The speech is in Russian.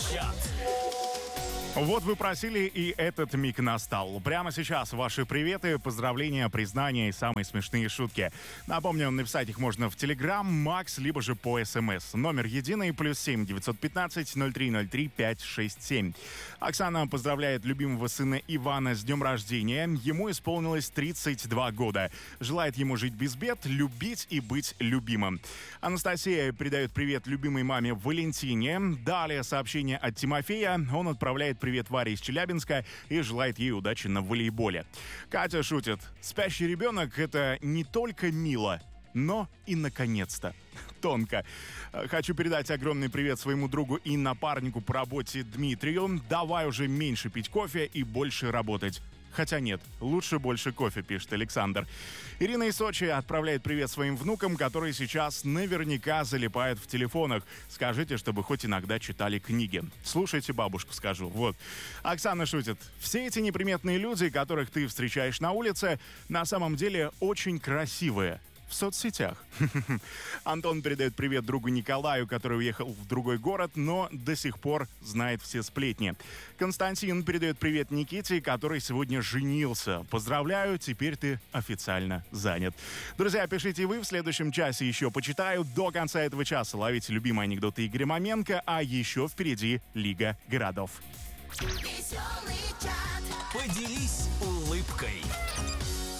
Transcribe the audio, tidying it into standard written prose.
Чат. Вот вы просили, и этот миг настал. Прямо сейчас ваши приветы, поздравления, признания и самые смешные шутки. Напомню, написать их можно в Telegram, Макс, либо же по СМС. Номер единый, +7 915 0303 567. Оксана поздравляет любимого сына Ивана с днем рождения. Ему исполнилось 32 года. Желает ему жить без бед, любить и быть любимым. Анастасия передает привет любимой маме Валентине. Далее сообщение от Тимофея. Он отправляет привет Варе из Челябинска и желает ей удачи на волейболе. Катя шутит. Спящий ребенок — это не только мило, но и наконец-то. Тонко. Хочу передать огромный привет своему другу и напарнику по работе Дмитрию. Давай уже меньше пить кофе и больше работать. Хотя нет, лучше больше кофе, пишет Александр. Ирина из Сочи отправляет привет своим внукам, которые сейчас наверняка залипают в телефонах. Скажите, чтобы хоть иногда читали книги. Слушайте бабушку, скажу. Вот. Оксана шутит. Все эти неприметные люди, которых ты встречаешь на улице, на самом деле очень красивые. В соцсетях. Антон передает привет другу Николаю, который уехал в другой город, но до сих пор знает все сплетни. Константин передает привет Никите, который сегодня женился. Поздравляю, теперь ты официально занят. Друзья, пишите вы, в следующем часе еще почитаю. До конца этого часа ловите любимые анекдоты Игоря Маменко, а еще впереди Лига городов. Поделись улыбкой.